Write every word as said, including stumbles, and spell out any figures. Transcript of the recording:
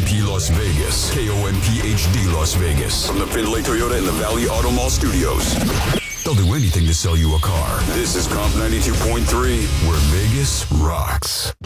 P Las Vegas. K O M P H D Las Vegas. From the Findlay Toyota and the Valley Auto Mall studios. They'll do anything to sell you a car. This is Comp ninety-two point three, where Vegas rocks.